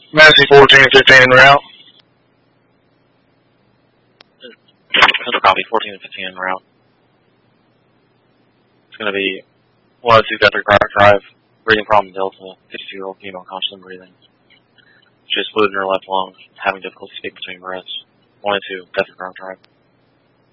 Massey 1415 en route. Central copy, 14 and 15 en route. It's going to be 102 Guthrie Park Drive, breathing problem Delta, 52-year-old female conscious and breathing. She has fluid in her left lung, having difficulty speaking between breaths. 102 Guthrie Park Drive.